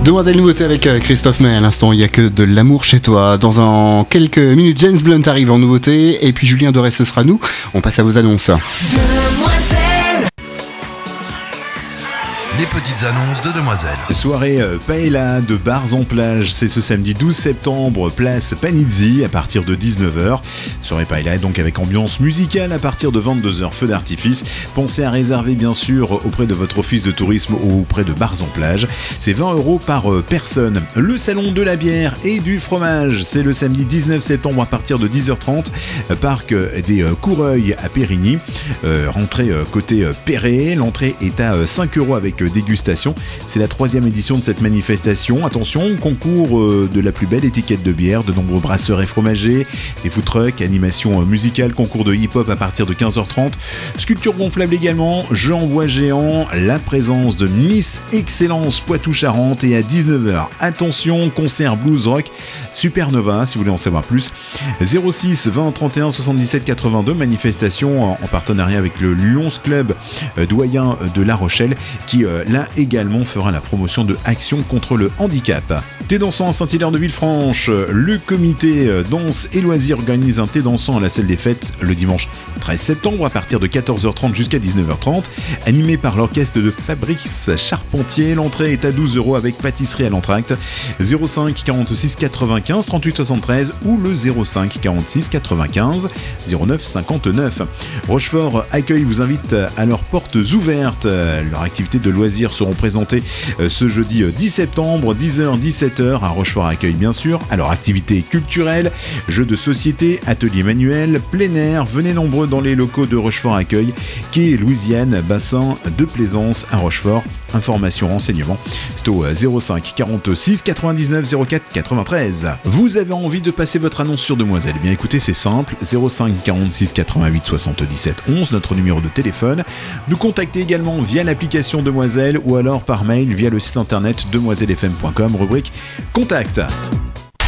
Demoiselle nouveauté avec Christophe May. À l'instant, il n'y a que de l'amour chez toi. Dans quelques minutes, James Blunt arrive en nouveauté. Et puis Julien Doré, ce sera nous. On passe à vos annonces. Les petites annonces de Demoiselle. Soirée paella de bars en plage, c'est ce samedi 12 septembre, place Panizzi à partir de 19h. Soirée paella donc avec ambiance musicale à partir de 22h, feu d'artifice. Pensez à réserver bien sûr auprès de votre office de tourisme ou auprès de bars en plage. C'est 20 € par personne. Le salon de la bière et du fromage, c'est le samedi 19 septembre à partir de 10h30. Parc des Coureuils à Périgny. Rentrée côté Perret, l'entrée est à 5 € avec dégustation. C'est la 3e édition de cette manifestation. Attention, concours de la plus belle étiquette de bière, de nombreux brasseurs et fromagers, des food trucks, animation musicale, concours de hip-hop à partir de 15h30, sculpture gonflable également, jeux en bois géant, la présence de Miss Excellence Poitou-Charentes et à 19h, attention, concert blues rock Supernova, si vous voulez en savoir plus. 06 20 31 77 82, manifestation en partenariat avec le Lions Club doyen de La Rochelle qui là également fera la promotion de Action contre le handicap. Thé dansant à Saint-Hilaire de Villefranche, le comité danse et loisirs organise un thé dansant à la salle des fêtes le dimanche 13 septembre à partir de 14h30 jusqu'à 19h30, animé par l'orchestre de Fabrice Charpentier. L'entrée est à 12 € avec pâtisserie à l'entracte. 05 46 95 38 73 ou le 05 46 95 09 59. Rochefort Accueil vous invite à leurs portes ouvertes. Leurs activités de loisirs seront présentées ce jeudi 10 septembre, 10h-17h à Rochefort Accueil bien sûr. Alors activités culturelles, jeux de société, ateliers manuels, plein air, venez nombreux dans les locaux de Rochefort Accueil, quai Louisiane, bassin de plaisance à Rochefort. Informations, renseignements, c'est au 05 46 99 04 93. Vous avez envie de passer votre annonce sur Demoiselle? Bien écoutez, c'est simple, 05 46 88 77 11, notre numéro de téléphone. Nous contacter également via l'application Demoiselle ou alors par mail via le site internet demoisellefm.com, rubrique Contact.